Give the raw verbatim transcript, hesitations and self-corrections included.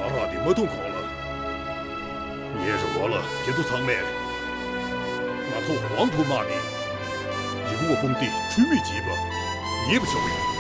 啊，你没动口了？你也是活了，别做苍妹。那做皇仆骂你，营我工地吹灭几把，你也不晓得。